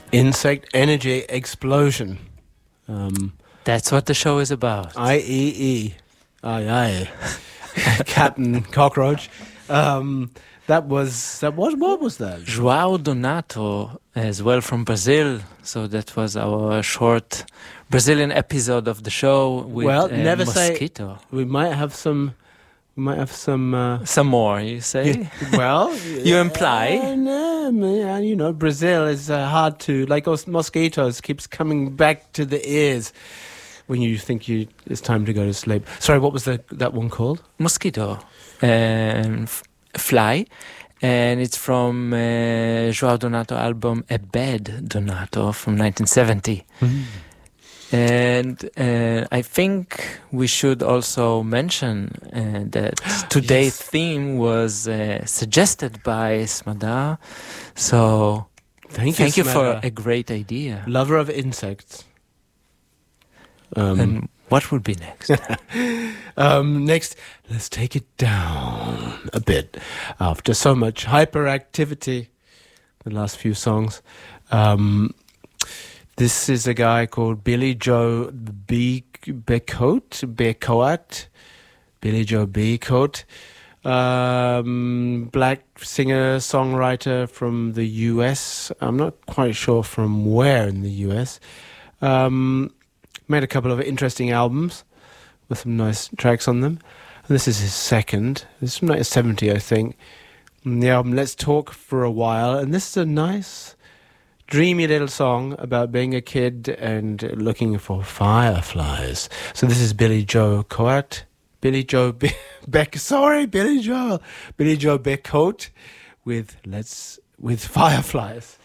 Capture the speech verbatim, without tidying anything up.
Insect Energy Explosion. Um, That's what the show is about. I E E. Aye, aye. Captain Cockroach. Um, that was, that was, what was that? João Donato, as well from Brazil. So that was our short Brazilian episode of the show with well, uh, never Mosquito. Say, we might have some, we might have some... Uh, some more, you say? Yeah, well... you imply? Uh, no, man, you know, Brazil is uh, hard to... Like those mosquitoes keeps coming back to the ears when you think you it's time to go to sleep. Sorry, what was the, that one called? Mosquito. Um, f- fly. And it's from uh, João Donato album A Bad Donato from nineteen seventy. Mm. And uh, I think we should also mention uh, that today's yes. theme was uh, suggested by Smada. So thank, thank you, you for a great idea. Lover of insects. Um, and what would be next? um, next, let's take it down a bit. After so much hyperactivity, the last few songs. Um, this is a guy called Billy Joe B. Becoat, Becoat, Billy Joe Becoat, um, black singer songwriter from the U S. I'm not quite sure from where in the U S. Um, Made a couple of interesting albums with some nice tracks on them. And this is his second. This is from nineteen seventy, I think. And the album Let's Talk for a While. And this is a nice, dreamy little song about being a kid and looking for fireflies. So this is Billy Joe Coat. Billy Joe Be- Beck. Sorry, Billy Joe. Billy Joe Becoat with Let's with Fireflies.